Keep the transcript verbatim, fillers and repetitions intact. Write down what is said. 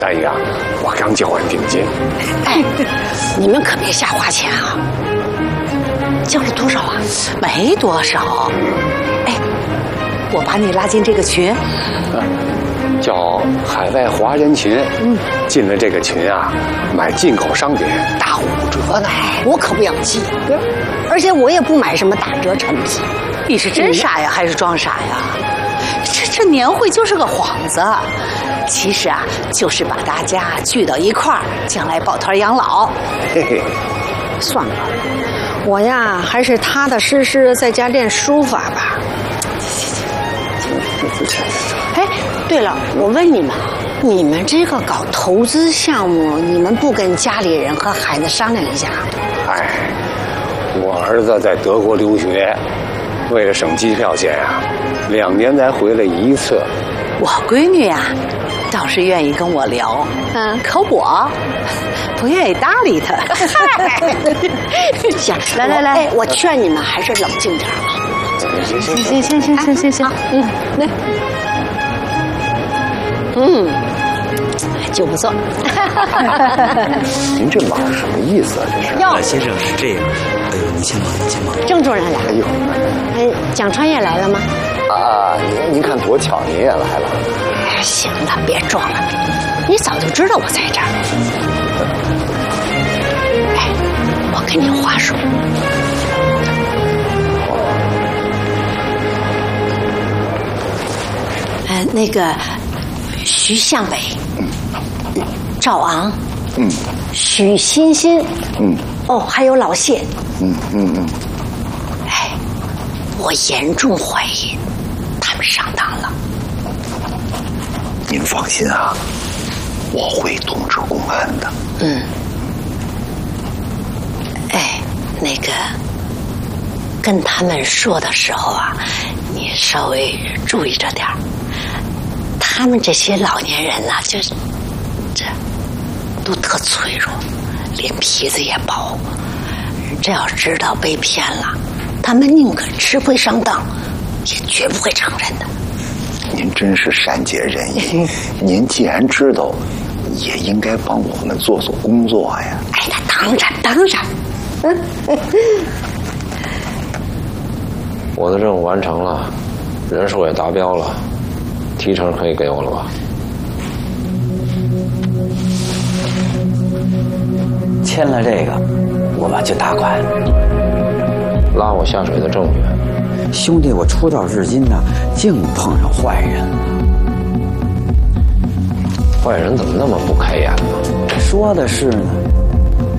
大姨啊，我刚交完定金。 哎，你们可别瞎花钱啊！交了多少啊？ 没多少。哎，我把你拉进这个群， 啊，叫海外华人群。嗯，进了这个群啊，买进口商品打五折呢。 我可不要进，而且我也不买什么打折产品。 你是真傻呀，还是装傻呀？这这年会就是个幌子，其实啊，就是把大家聚到一块儿，将来抱团养老。 嘿嘿， 算了，我呀还是踏踏实实在家练书法吧。哎，对了，我问你们，你们这个搞投资项目，你们不跟家里人和孩子商量一下？ 哎，我儿子在德国留学，为了省机票钱啊，两年才回来一次。 我闺女呀、啊，倒是愿意跟我聊，嗯，可我不愿意搭理她。 行， 来来来， 哎，我劝你们还是冷静点啊。 行行行行行行行行， 嗯，来，嗯，就不错。 您这忙什么意思啊？这是？ 要先生是这样，哎呦，您先忙，您先忙。 郑主任来。 哎呦， 哎，蒋川也来了吗？ 啊，您您看多巧，您也来了。 哎，行了，别装了，你早就知道我在这儿。哎，我跟你话说。呃，那个徐向伟，嗯，赵昂， 嗯， 许欣欣， 嗯， 哦，还有老谢， 嗯嗯嗯， 哎，我严重怀疑他们上当了。 您放心啊，我会通知公安的。 嗯，哎，那个跟他们说的时候啊，你稍微注意着点儿。他们这些老年人呢、啊，就是这都特脆弱，脸皮子也薄。这要知道被骗了，他们宁可吃亏上当，也绝不会承认的。 您真是善解人意。您既然知道，也应该帮我们做做工作呀。 哎，那当然当然。 我的任务完成了，人数也达标了，提成可以给我了吧？ 签了这个，我们就打款。 拉我下水的证据， 兄弟，我出道至今呢，净碰上坏人。 坏人怎么那么不开眼呢？ 说的是呢，